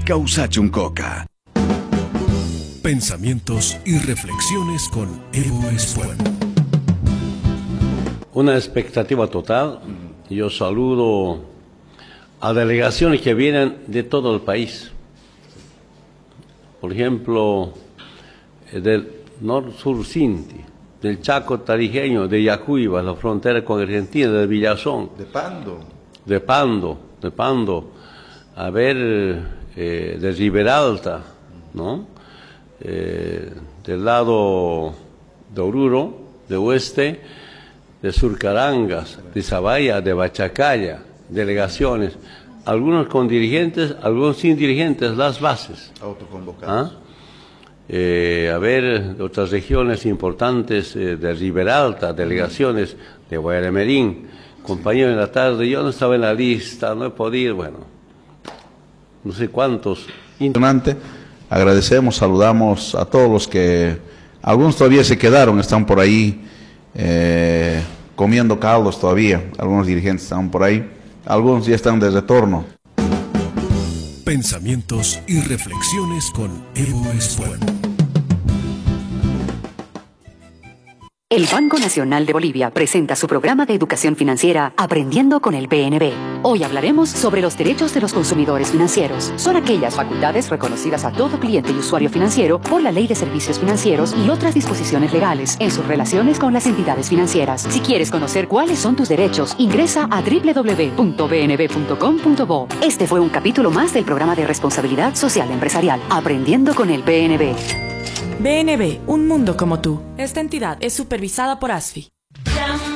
Causachuncoca. Pensamientos y reflexiones con Evo Espuelo. Una expectativa total. Yo saludo a delegaciones que vienen de todo el país. Por ejemplo, del Nor-Sur Sinti, del Chaco Tarijeño, de Yacuiba, la frontera con Argentina, de Villazón. De Pando. A ver, de Riberalta, ¿no? Del lado de Oruro, de Oeste, de Surcarangas, de Zabaya, de Bachacaya, delegaciones, algunos con dirigentes, algunos sin dirigentes, las bases. Autoconvocados. A ver, de otras regiones importantes, de Riberalta, delegaciones de Guayamerín, compañero en la tarde, yo no estaba en la lista, no he podido, bueno, no sé cuántos. Agradecemos, saludamos a todos los que, algunos todavía se quedaron, están por ahí comiendo caldos todavía, algunos dirigentes están por ahí, algunos ya están de retorno. Pensamientos y reflexiones con Evo Espuelo. El Banco Nacional de Bolivia presenta su programa de educación financiera Aprendiendo con el BNB. Hoy hablaremos sobre los derechos de los consumidores financieros. Son aquellas facultades reconocidas a todo cliente y usuario financiero por la Ley de Servicios Financieros y otras disposiciones legales en sus relaciones con las entidades financieras. Si quieres conocer cuáles son tus derechos, ingresa a www.bnb.com.bo. Este fue un capítulo más del programa de responsabilidad social empresarial Aprendiendo con el BNB. BNB, un mundo como tú. Esta entidad es supervisada por ASFI.